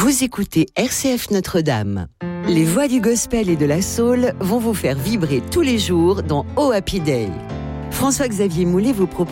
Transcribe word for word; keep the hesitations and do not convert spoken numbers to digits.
Vous écoutez R C F Notre-Dame. Les voix du gospel et de la soul vont vous faire vibrer tous les jours dans Oh Happy Day. François-Xavier Moulet vous propose